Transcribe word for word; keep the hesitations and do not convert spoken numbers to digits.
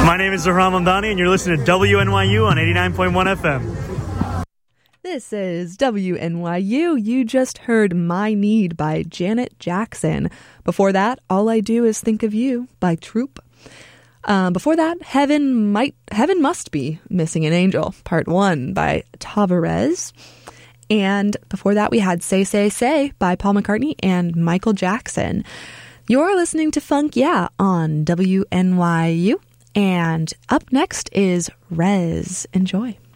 My name is Zahram Hamdani, and you're listening to W N Y U on eighty-nine point one F M. This is W N Y U. You just heard My Need by Janet Jackson. Before that, All I Do Is Think of You by Troop. Um, before that, Heaven Might, Heaven Must Be Missing an Angel, Part one by Tavares. And before that, we had Say, Say, Say by Paul McCartney and Michael Jackson. You're listening to Funk Yeah on W N Y U. And up next is Rez. Enjoy.